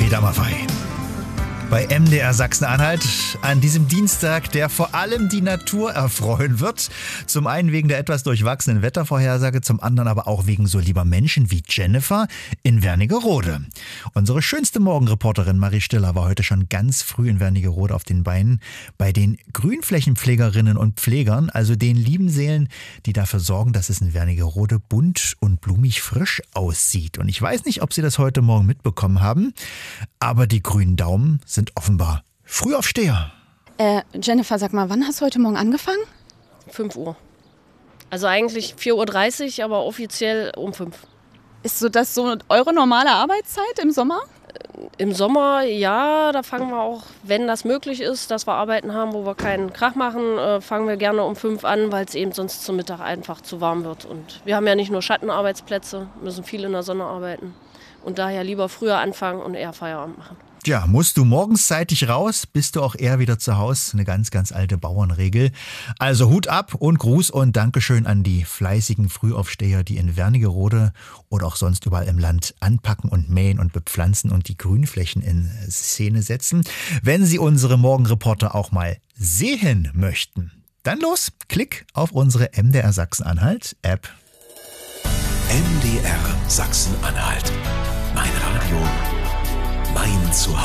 wieder mal frei. Bei MDR Sachsen-Anhalt an diesem Dienstag, der vor allem die Natur erfreuen wird. Zum einen wegen der etwas durchwachsenen Wettervorhersage, zum anderen aber auch wegen so lieber Menschen wie Jennifer in Wernigerode. Unsere schönste Morgenreporterin Marie Stiller war heute schon ganz früh in Wernigerode auf den Beinen bei den Grünflächenpflegerinnen und Pflegern, also den lieben Seelen, die dafür sorgen, dass es in Wernigerode bunt und blumig frisch aussieht. Und ich weiß nicht, ob Sie das heute Morgen mitbekommen haben, aber die grünen Daumen sind offenbar Frühaufsteher. Jennifer, sag mal, wann hast du heute Morgen angefangen? 5 Uhr. Also eigentlich 4.30 Uhr, aber offiziell um 5. Ist das so eure normale Arbeitszeit im Sommer? Im Sommer, ja, da fangen wir auch, wenn das möglich ist, dass wir Arbeiten haben, wo wir keinen Krach machen, fangen wir gerne um 5 an, weil es eben sonst zum Mittag einfach zu warm wird. Und wir haben ja nicht nur Schattenarbeitsplätze, müssen viel in der Sonne arbeiten. Und daher lieber früher anfangen und eher Feierabend machen. Ja, musst du morgens zeitig raus, bist du auch eher wieder zu Hause. Eine ganz, ganz alte Bauernregel. Also Hut ab und Gruß und Dankeschön an die fleißigen Frühaufsteher, die in Wernigerode oder auch sonst überall im Land anpacken und mähen und bepflanzen und die Grünflächen in Szene setzen. Wenn Sie unsere Morgenreporter auch mal sehen möchten, dann los, klick auf unsere MDR Sachsen-Anhalt-App. MDR Sachsen-Anhalt. Mein Radio, mein Zuhause.